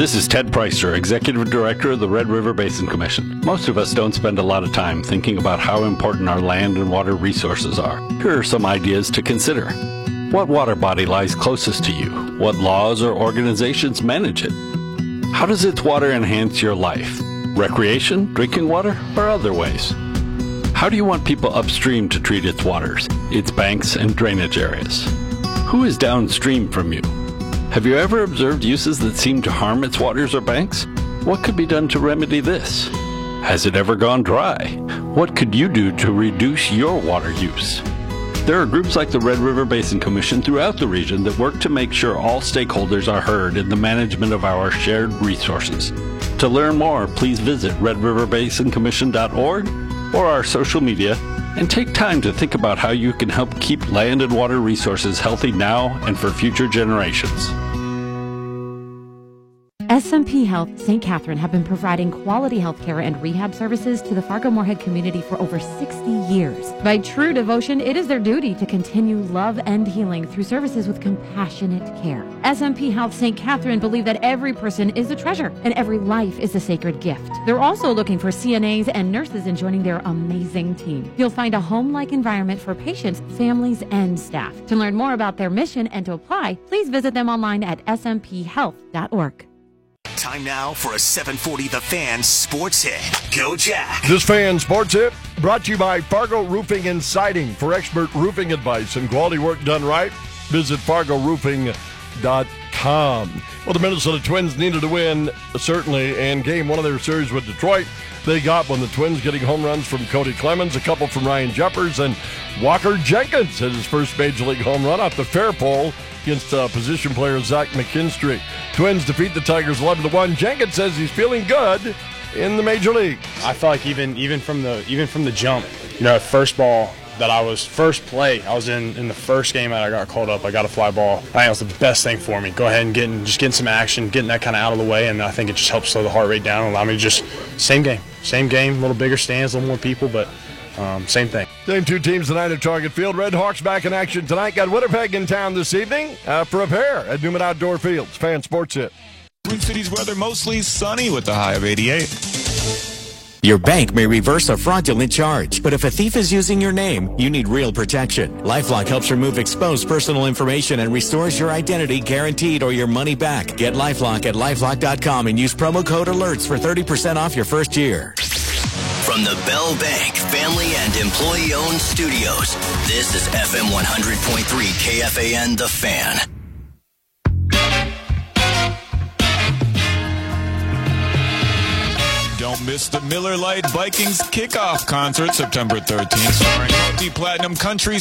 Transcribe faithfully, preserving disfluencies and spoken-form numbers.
This is Ted Preister, Executive Director of the Red River Basin Commission. Most of us don't spend a lot of time thinking about how important our land and water resources are. Here are some ideas to consider. What water body lies closest to you? What laws or organizations manage it? How does its water enhance your life? Recreation, drinking water, or other ways? How do you want people upstream to treat its waters, its banks and drainage areas? Who is downstream from you? Have you ever observed uses that seem to harm its waters or banks? What could be done to remedy this? Has it ever gone dry? What could you do to reduce your water use? There are groups like the Red River Basin Commission throughout the region that work to make sure all stakeholders are heard in the management of our shared resources. To learn more, please visit red river basin commission dot org or our social media and take time to think about how you can help keep land and water resources healthy now and for future generations. S M P Health Saint Catherine have been providing quality health care and rehab services to the Fargo-Moorhead community for over sixty years. By true devotion, it is their duty to continue love and healing through services with compassionate care. S M P Health Saint Catherine believe that every person is a treasure and every life is a sacred gift. They're also looking for C N As and nurses in joining their amazing team. You'll find a home-like environment for patients, families, and staff. To learn more about their mission and to apply, please visit them online at s m p health dot org. Time now for a seven forty The Fan Sports Hit. Go Jack. This Fan Sports Hit brought to you by Fargo Roofing and Siding. For expert roofing advice and quality work done right, visit fargo roofing dot com. Well, the Minnesota Twins needed to win, certainly, and game one of their series with Detroit. They got one. The Twins getting home runs from Cody Clemens, a couple from Ryan Jeffers, and Walker Jenkins hit his first Major League home run off the fair pole against uh, position player Zach McKinstry. Twins defeat the Tigers eleven to one. Jenkins says he's feeling good in the Major League. I felt like even even from the even from the jump, you know, first ball that I was first play, I was in in the first game that I got called up. I got a fly ball. I think it was the best thing for me. Go ahead and get in, just getting some action, getting that kind of out of the way, and I think it just helps slow the heart rate down and allow me to just same game, same game, a little bigger stands, a little more people, but. Um, same thing. Same two teams tonight at Target Field. Red Hawks back in action tonight. Got Winnipeg in town this evening uh, for a pair at Newman Outdoor Fields. Fan Sports Hit. Twin Cities weather mostly sunny with a high of eighty-eight. Your bank may reverse a fraudulent charge, but if a thief is using your name, you need real protection. LifeLock helps remove exposed personal information and restores your identity guaranteed or your money back. Get LifeLock at lifelock dot com and use promo code ALERTS for thirty percent off your first year. From the Bell Bank family and employee-owned studios, this is F M one hundred point three K F A N The Fan. Don't miss the Miller Lite Vikings kickoff concert September thirteenth, starring multi-platinum country